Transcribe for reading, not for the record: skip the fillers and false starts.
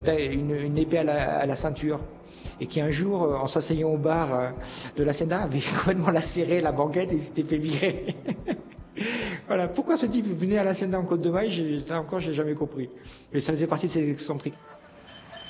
Une épée à la ceinture et qui un jour, en s'asseyant au bar de l'Hacienda, avait complètement lacéré la banquette et s'était fait virer. Voilà. Pourquoi ce type venait à l'Hacienda en Côte de Maille, j'ai jamais compris. Mais ça faisait partie de ces excentriques.